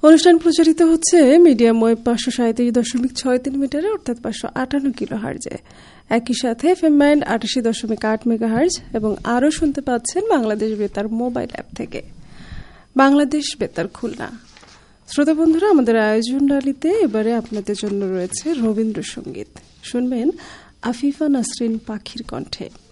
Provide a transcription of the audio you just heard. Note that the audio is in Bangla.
অনুষ্ঠান প্রচারিত হচ্ছে মিডিয়াম ওয়েভ 537.63 মিটারে অর্থাৎ 558 কিলো হার্জে। একই সাথে এফএম ব্যান্ড 88.8 মেগাহার্জ এবং আরও শুনতে পাচ্ছেন বাংলাদেশ বেতার মোবাইল অ্যাপ থেকে। বাংলাদেশ বেতার খুলনা। শ্রোতা বন্ধুরা, আমাদের আয়োজন ডালিতে এবারে আপনাদের জন্য রয়েছে রবীন্দ্রসঙ্গীত। শুনবেন আফিফা নাসরিন পাখির কণ্ঠে।